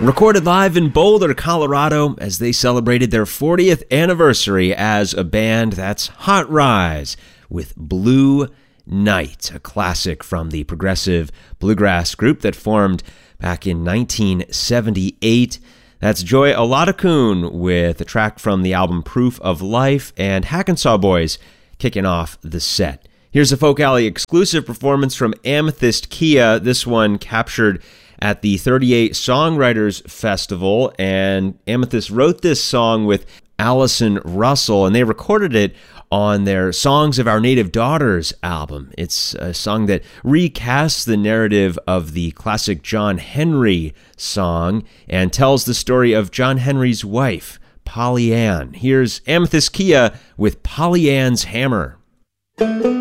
Recorded live in Boulder, Colorado, as they celebrated their 40th anniversary as a band. That's Hot Rise with Blue Night, a classic from the progressive bluegrass group that formed back in 1978. That's Joy Oladokun with a track from the album Proof of Life, and Hackensaw Boys kicking off the set. Here's a Folk Alley exclusive performance from Amethyst Kia, this one captured at the 38 Songwriters Festival, and Amethyst wrote this song with Allison Russell, and they recorded it on their Songs of Our Native Daughters album. It's a song that recasts the narrative of the classic John Henry song and tells the story of John Henry's wife, Polly Ann. Here's Amethyst Kia with Polly Ann's Hammer.